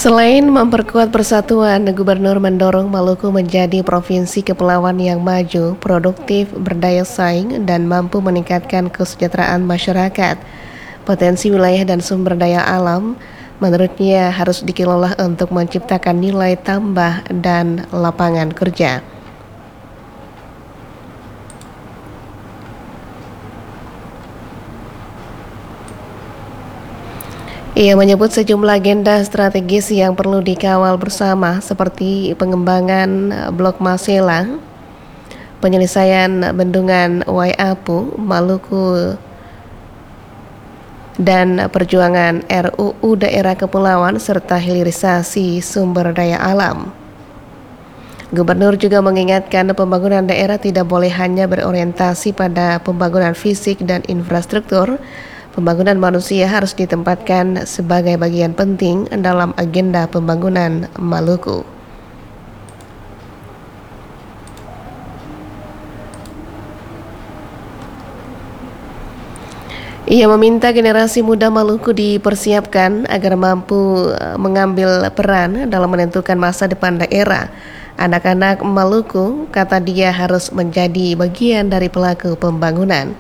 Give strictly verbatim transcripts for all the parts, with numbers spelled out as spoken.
Selain memperkuat persatuan, Gubernur mendorong Maluku menjadi provinsi kepulauan yang maju, produktif, berdaya saing, dan mampu meningkatkan kesejahteraan masyarakat. Potensi wilayah dan sumber daya alam, menurutnya harus dikelola untuk menciptakan nilai tambah dan lapangan kerja. Ia menyebut sejumlah agenda strategis yang perlu dikawal bersama seperti pengembangan Blok Masela, penyelesaian bendungan Waiapu, Maluku, dan perjuangan R U U daerah kepulauan serta hilirisasi sumber daya alam. Gubernur juga mengingatkan pembangunan daerah tidak boleh hanya berorientasi pada pembangunan fisik dan infrastruktur. Pembangunan manusia harus ditempatkan sebagai bagian penting dalam agenda pembangunan Maluku. Ia meminta generasi muda Maluku dipersiapkan agar mampu mengambil peran dalam menentukan masa depan daerah. Anak-anak Maluku, kata dia, harus menjadi bagian dari pelaku pembangunan.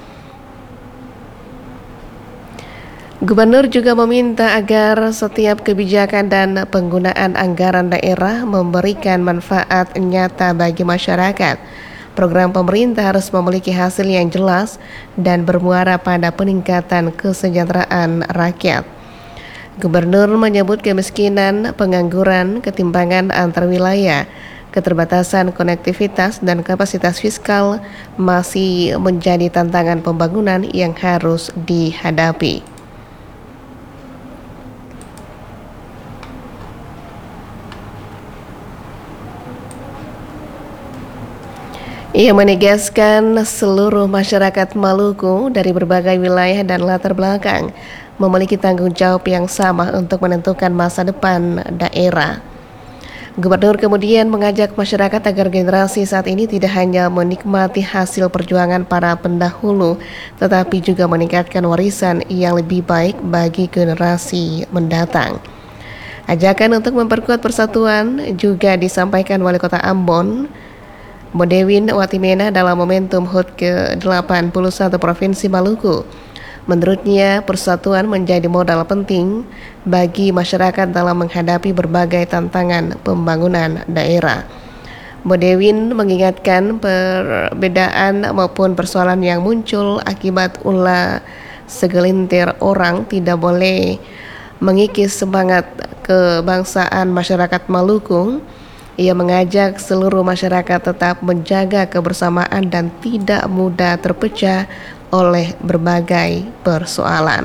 Gubernur juga meminta agar setiap kebijakan dan penggunaan anggaran daerah memberikan manfaat nyata bagi masyarakat. Program pemerintah harus memiliki hasil yang jelas dan bermuara pada peningkatan kesejahteraan rakyat. Gubernur menyebut kemiskinan, pengangguran, ketimpangan antar wilayah, keterbatasan konektivitas, dan kapasitas fiskal masih menjadi tantangan pembangunan yang harus dihadapi. Ia menegaskan seluruh masyarakat Maluku dari berbagai wilayah dan latar belakang memiliki tanggung jawab yang sama untuk menentukan masa depan daerah. Gubernur kemudian mengajak masyarakat agar generasi saat ini tidak hanya menikmati hasil perjuangan para pendahulu, tetapi juga meningkatkan warisan yang lebih baik bagi generasi mendatang. Ajakan untuk memperkuat persatuan juga disampaikan Wali Kota Ambon, Modewin Watimena, dalam momentum H U T ke delapan puluh satu Provinsi Maluku. Menurutnya, persatuan menjadi modal penting bagi masyarakat dalam menghadapi berbagai tantangan pembangunan daerah. Modewin mengingatkan perbedaan maupun persoalan yang muncul akibat ulah segelintir orang tidak boleh mengikis semangat kebangsaan masyarakat Maluku. Ia mengajak seluruh masyarakat tetap menjaga kebersamaan dan tidak mudah terpecah oleh berbagai persoalan.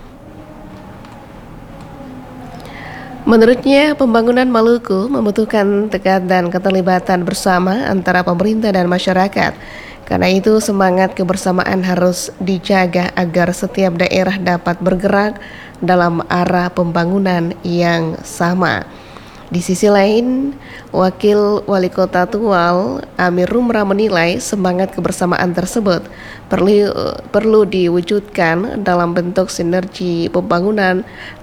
Menurutnya, pembangunan Maluku membutuhkan tekad dan keterlibatan bersama antara pemerintah dan masyarakat. Karena itu, semangat kebersamaan harus dijaga agar setiap daerah dapat bergerak dalam arah pembangunan yang sama. Di sisi lain, Wakil Wali Kota Tual, Amir Rumra, menilai semangat kebersamaan tersebut perlu, perlu diwujudkan dalam bentuk sinergi pembangunan